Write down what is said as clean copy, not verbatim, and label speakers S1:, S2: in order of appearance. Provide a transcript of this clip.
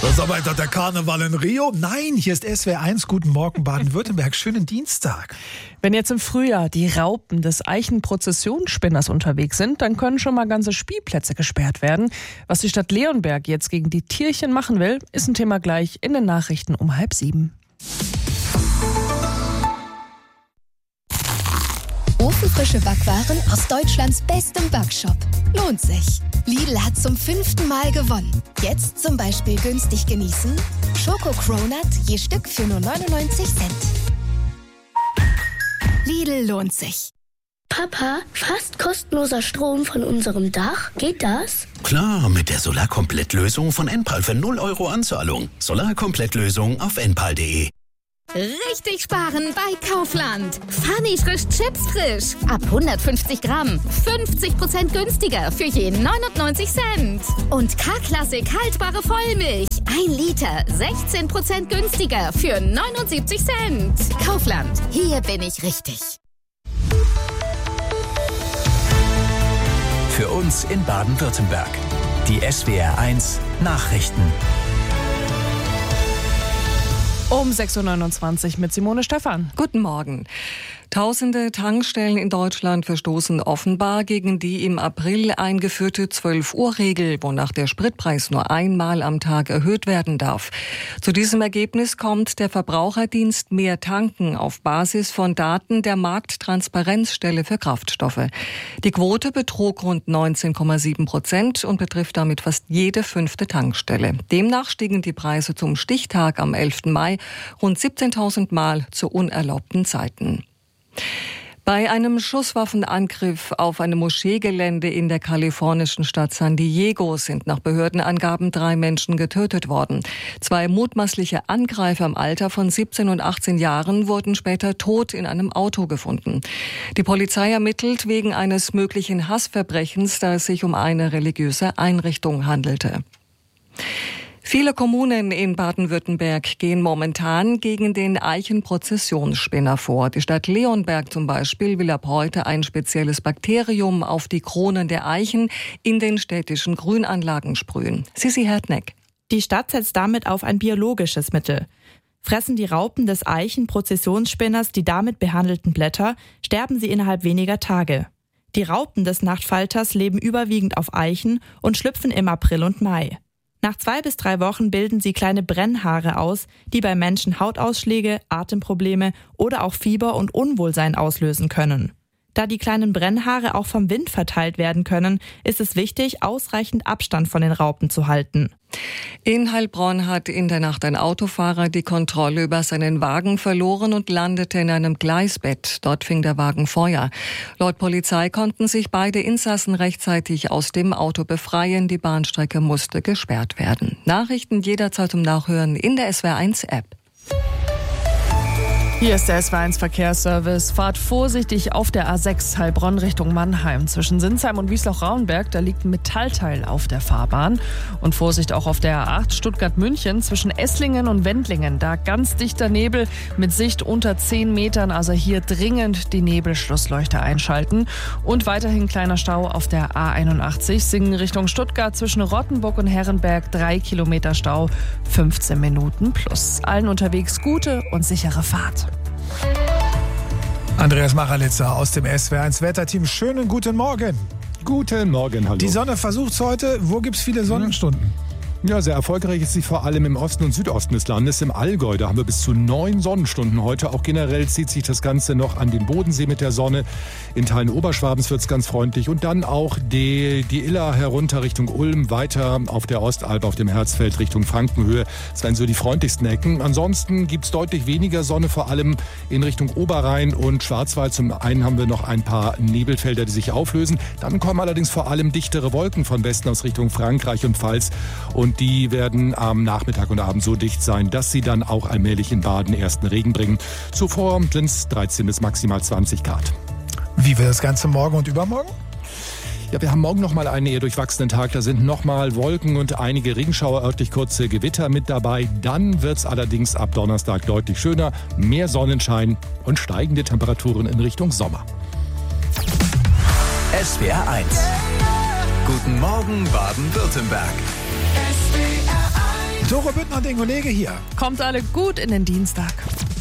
S1: Das ist aber doch der Karneval in Rio. Nein, hier ist SWR1. Guten Morgen, Baden-Württemberg. Schönen Dienstag.
S2: Wenn jetzt im Frühjahr die Raupen des Eichenprozessionsspinners unterwegs sind, dann können schon mal ganze Spielplätze gesperrt werden. Was die Stadt Leonberg jetzt gegen die Tierchen machen will, ist ein Thema gleich in den Nachrichten um 6:30.
S3: Ofenfrische Backwaren aus Deutschlands bestem Backshop. Lohnt sich. Lidl hat zum 5. Mal gewonnen. Jetzt zum Beispiel günstig genießen: Schoko-Cronut je Stück für nur 99 Cent. Lidl lohnt sich.
S4: Papa, fast kostenloser Strom von unserem Dach. Geht das?
S5: Klar, mit der Solarkomplettlösung von Enpal für 0 € Anzahlung. Solarkomplettlösung auf enpal.de.
S3: Richtig sparen bei Kaufland. Funny frisch Chips frisch. Ab 150 Gramm. 50% günstiger für je 99 Cent. Und K-Klassik haltbare Vollmilch. 1 Liter. 16% günstiger für 79 Cent. Kaufland. Hier bin ich richtig.
S6: Für uns in Baden-Württemberg. Die SWR1 Nachrichten.
S2: Um 6:29 Uhr mit Simone Stephan.
S7: Guten Morgen. Tausende Tankstellen in Deutschland verstoßen offenbar gegen die im April eingeführte 12-Uhr-Regel, wonach der Spritpreis nur einmal am Tag erhöht werden darf. Zu diesem Ergebnis kommt der Verbraucherdienst Mehr Tanken auf Basis von Daten der Markttransparenzstelle für Kraftstoffe. Die Quote betrug rund 19,7% und betrifft damit fast jede 5. Tankstelle. Demnach stiegen die Preise zum Stichtag am 11. Mai rund 17.000 Mal zu unerlaubten Zeiten. Bei einem Schusswaffenangriff auf einem Moscheegelände in der kalifornischen Stadt San Diego sind nach Behördenangaben 3 Menschen getötet worden. 2 mutmaßliche Angreifer im Alter von 17 und 18 Jahren wurden später tot in einem Auto gefunden. Die Polizei ermittelt wegen eines möglichen Hassverbrechens, da es sich um eine religiöse Einrichtung handelte. Viele Kommunen in Baden-Württemberg gehen momentan gegen den Eichenprozessionsspinner vor. Die Stadt Leonberg zum Beispiel will ab heute ein spezielles Bakterium auf die Kronen der Eichen in den städtischen Grünanlagen sprühen. Sissi Hertneck.
S8: Die Stadt setzt damit auf ein biologisches Mittel. Fressen die Raupen des Eichenprozessionsspinners die damit behandelten Blätter, sterben sie innerhalb weniger Tage. Die Raupen des Nachtfalters leben überwiegend auf Eichen und schlüpfen im April und Mai. Nach 2 bis 3 Wochen bilden sie kleine Brennhaare aus, die bei Menschen Hautausschläge, Atemprobleme oder auch Fieber und Unwohlsein auslösen können. Da die kleinen Brennhaare auch vom Wind verteilt werden können, ist es wichtig, ausreichend Abstand von den Raupen zu halten.
S7: In Heilbronn hat in der Nacht ein Autofahrer die Kontrolle über seinen Wagen verloren und landete in einem Gleisbett. Dort fing der Wagen Feuer. Laut Polizei konnten sich beide Insassen rechtzeitig aus dem Auto befreien. Die Bahnstrecke musste gesperrt werden. Nachrichten jederzeit zum Nachhören in der SWR1-App.
S2: Hier ist der SWR1 Verkehrsservice. Fahrt vorsichtig auf der A6 Heilbronn Richtung Mannheim. Zwischen Sinsheim und Wiesloch-Rauenberg, da liegt ein Metallteil auf der Fahrbahn. Und Vorsicht auch auf der A8 Stuttgart-München zwischen Esslingen und Wendlingen. Da ganz dichter Nebel mit Sicht unter 10 Metern. Also hier dringend die Nebelschlussleuchte einschalten. Und weiterhin kleiner Stau auf der A81 Singen Richtung Stuttgart zwischen Rottenburg und Herrenberg. 3 Kilometer Stau, 15 Minuten plus. Allen unterwegs gute und sichere Fahrt.
S1: Andreas Machralitzer aus dem SWR1 Wetterteam. Schönen guten Morgen.
S9: Guten Morgen, hallo.
S1: Die Sonne versucht's heute. Wo gibt's viele Sonnenstunden?
S9: Ja, sehr erfolgreich ist sie vor allem im Osten und Südosten des Landes. Im Allgäu, da haben wir bis zu 9 Sonnenstunden heute. Auch generell zieht sich das Ganze noch an den Bodensee mit der Sonne. In Teilen Oberschwabens wird's ganz freundlich. Und dann auch die Iller herunter Richtung Ulm, weiter auf der Ostalb, auf dem Herzfeld Richtung Frankenhöhe. Das wären so die freundlichsten Ecken. Ansonsten gibt's deutlich weniger Sonne, vor allem in Richtung Oberrhein und Schwarzwald. Zum einen haben wir noch ein paar Nebelfelder, die sich auflösen. Dann kommen allerdings vor allem dichtere Wolken von Westen aus Richtung Frankreich und Pfalz. Und die werden am Nachmittag und Abend so dicht sein, dass sie dann auch allmählich in Baden ersten Regen bringen. Zuvor sind es 13 bis maximal 20 Grad.
S1: Wie wird das Ganze morgen und übermorgen?
S9: Ja, wir haben morgen nochmal einen eher durchwachsenen Tag. Da sind nochmal Wolken und einige Regenschauer, örtlich kurze Gewitter mit dabei. Dann wird es allerdings ab Donnerstag deutlich schöner. Mehr Sonnenschein und steigende Temperaturen in Richtung Sommer.
S6: SWR1. Guten Morgen Baden-Württemberg.
S1: Doro Büttner und Ingo Lege hier.
S2: Kommt alle gut in den Dienstag.